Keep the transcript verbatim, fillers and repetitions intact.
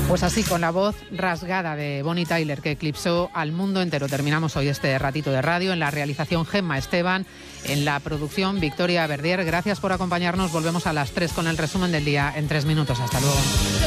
Pues así, con la voz rasgada de Bonnie Tyler, que eclipsó al mundo entero, terminamos hoy este ratito de radio. En la realización, Gemma Esteban, en la producción, Victoria Verdier. Gracias por acompañarnos. Volvemos a las tres con el resumen del día en tres minutos. Hasta luego.